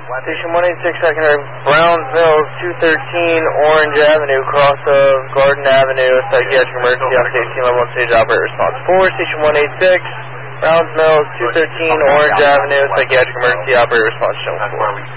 Station 186, secondary, Browns Mills, 213 Orange Avenue, cross of Garden Avenue, psychiatric emergency, update, team level 1 stage, operator response 4. Station 186, Browns Mills, 213 Orange Avenue, psychiatric emergency, operator response channel 4.